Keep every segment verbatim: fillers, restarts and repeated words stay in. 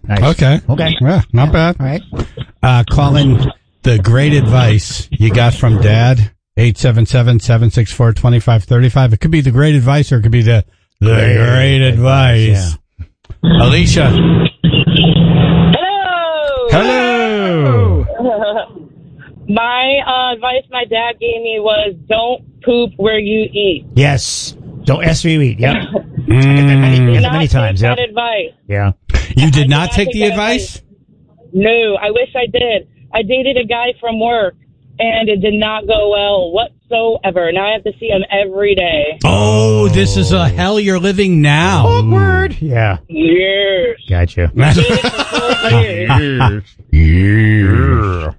Nice. Okay. Okay. Yeah, not Yeah. bad. All right. Uh, calling the great advice you got from Dad, eight seven seven, seven six four, two five three five. It could be the great advice or it could be the, the great, great advice. advice. Yeah. Alicia. Hello! Hello! My uh, advice my dad gave me was don't poop where you eat. Yes. Don't ask where you eat. Yep. Mm. I get that many, Do get that not many times. take that Yep. advice. Yeah. You did I not take the that advice? No, I wish I did. I dated a guy from work, and it did not go well whatsoever. Now I have to see him every day. Oh, this is a hell you're living now. Awkward. Yeah. Years. Gotcha. Years.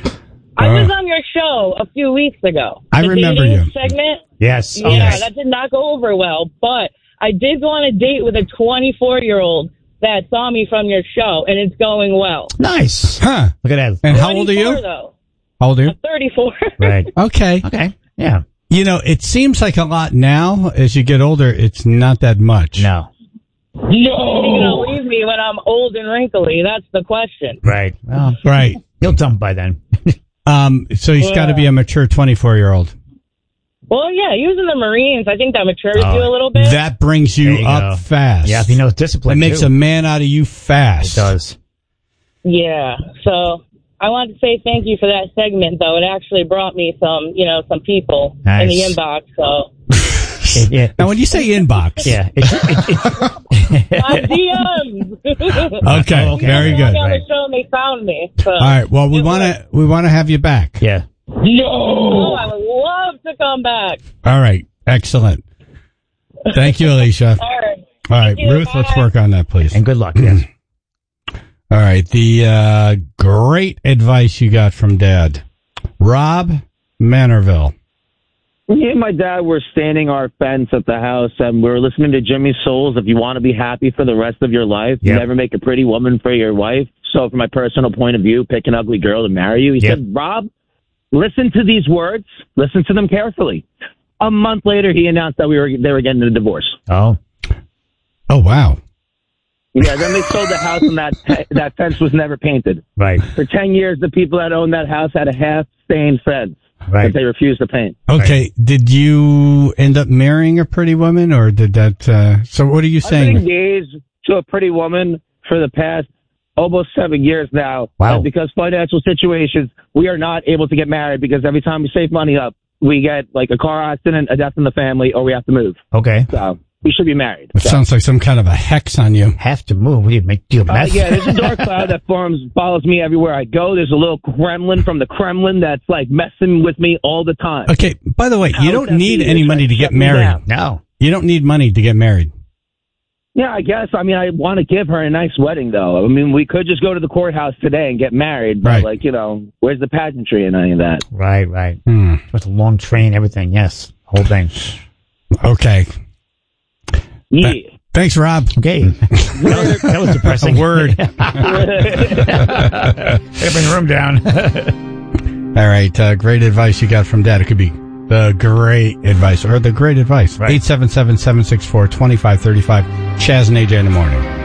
I was on your show a few weeks ago. I The remember dating you. segment. Yes. Yeah, Yes. that did not go over well, but I did go on a date with a twenty-four-year-old that saw me from your show, and it's going well. Nice. Huh. Look at that. And how old are you? twenty-four, though. How old are you? I'm thirty-four. Right. Okay. Okay. Yeah. You know, it seems like a lot now. As you get older, it's not that much. No. No. Are you going to leave me when I'm old and wrinkly? That's the question. Right. Well, Right. you'll dump by then. Um, so he's got to be a mature twenty-four-year-old. Well, yeah, he was in the Marines. I think that matures Oh, you a little bit. That brings you, There you up go. fast. Yeah, if he knows discipline. It makes too. a man out of you fast. It does. Yeah. So I wanted to say thank you for that segment, though. It actually brought me some, you know, some people Nice. in the inbox. So It, yeah. Now, when you say inbox. Yeah. It, it, it, my D Ms. Okay, Oh, okay. very I good. got on Right. the show and they found me. So. All right. Well, we want to we want to have you back. yeah. Oh, I would love to come back. All right. Excellent. Thank you, Alicia. All right. All right, you. Ruth. Let's Bye. work on that, please. And good luck. Yes. All right. The uh, great advice you got from Dad, Rob Manorville. Me and my dad were standing our fence at the house, and we were listening to Jimmy Souls. If you want to be happy for the rest of your life, Yep. never make a pretty woman for your wife. So from my personal point of view, pick an ugly girl to marry you. He Yep. said, Rob, listen to these words. Listen to them carefully. A month later, he announced that we were they were getting a divorce. Oh. Oh, wow. Yeah, then they sold the house, and that that fence was never painted. Right. For ten years, the people that owned that house had a half-stained fence Right. that they refused to paint. Okay. Did you end up marrying a pretty woman, or did that? Uh, so, what are you I've been saying? engaged to a pretty woman for the past almost seven years now. Wow. And because financial situations, we are not able to get married because every time we save money up, we get like a car accident, a death in the family, or we have to move. Okay. So we should be married. It So. sounds like some kind of a hex on you. Have to move. What do you make? Do you Uh, mess? yeah, there's a dark cloud that forms, follows me everywhere I go. There's a little gremlin from the Kremlin that's like messing with me all the time. Okay. By the way, How you is don't that need being any just money like to get shut me married. down? No. You don't need money to get married. Yeah, I guess. I mean, I want to give her a nice wedding, though. I mean, we could just go to the courthouse today and get married, but, Right. like, you know, where's the pageantry and any of that? Right. Right. Hmm. It's a long train. Everything. Yes. Whole thing. Okay. Yeah. Thanks, Rob. Okay. that, was, that was depressing. A word. Gotta bring the room down. All right. Uh, great advice you got from Dad. It could be the great advice or the great advice. Right. eight seven seven, seven six four, two five three five. Chaz and A J in the morning.